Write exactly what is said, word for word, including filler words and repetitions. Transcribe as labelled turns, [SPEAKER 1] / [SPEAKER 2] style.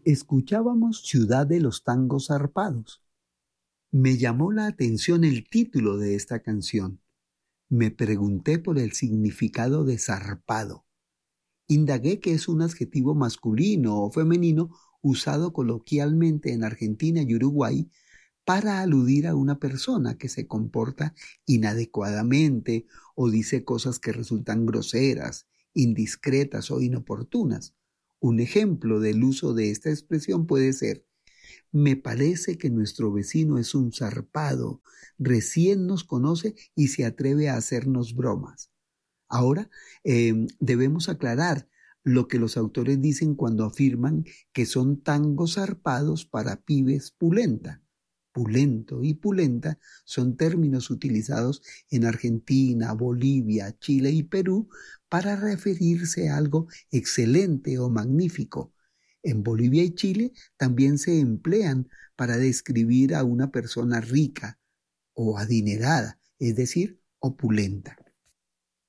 [SPEAKER 1] Escuchábamos Ciudad de los Tangos Zarpados. Me llamó la atención el título de esta canción. Me pregunté por el significado de zarpado. Indagué que es un adjetivo masculino o femenino usado coloquialmente en Argentina y Uruguay para aludir a una persona que se comporta inadecuadamente o dice cosas que resultan groseras, indiscretas o inoportunas. Un ejemplo del uso de esta expresión puede ser: me parece que nuestro vecino es un zarpado, recién nos conoce y se atreve a hacernos bromas. Ahora, eh, debemos aclarar lo que los autores dicen cuando afirman que son tangos zarpados para pibes pulenta. Pulento y pulenta son términos utilizados en Argentina, Bolivia, Chile y Perú para referirse a algo excelente o magnífico. En Bolivia y Chile también se emplean para describir a una persona rica o adinerada, es decir, opulenta.